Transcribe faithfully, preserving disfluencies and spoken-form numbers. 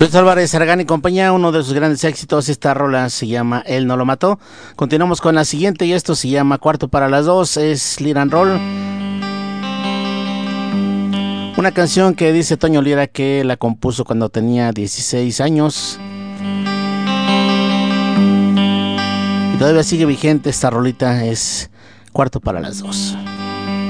Luis Álvarez, Aragán y compañía, uno de sus grandes éxitos. Esta rola se llama Él no lo mató. Continuamos con la siguiente y esto se llama Cuarto para las dos. Es Lira and Roll. Una canción que dice Toño Lira que la compuso cuando tenía dieciséis años. Y todavía sigue vigente esta rolita. Es Cuarto para las dos.